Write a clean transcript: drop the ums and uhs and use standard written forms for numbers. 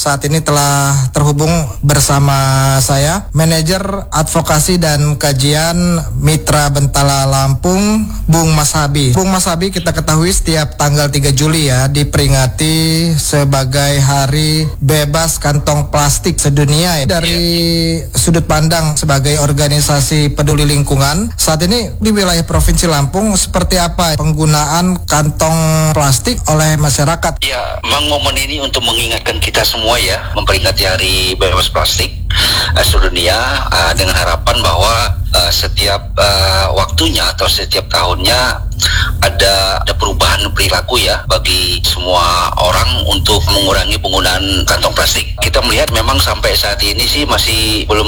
saat ini telah terhubung bersama saya, Manajer Advokasi dan Kajian Mitra Bentala Lampung, Bung Mas Habi. Bung Mas Habi, kita ketahui setiap tanggal 3 Juli ya diperingati sebagai Hari Bebas Kantong Plastik sedunia ya. Dari sudut pandang sebagai organisasi peduli lingkungan, saat ini di wilayah Provinsi Lampung seperti apa penggunaan kantong plastik oleh masyarakat? Ya, memang momen ini untuk mengingatkan kita semua ya, memperingati Hari Bebas Plastik sedunia, dengan harapan bahwa setiap waktunya atau setiap tahunnya ada perubahan perilaku ya bagi semua orang untuk mengurangi penggunaan kantong plastik. Kita melihat memang sampai saat ini sih masih belum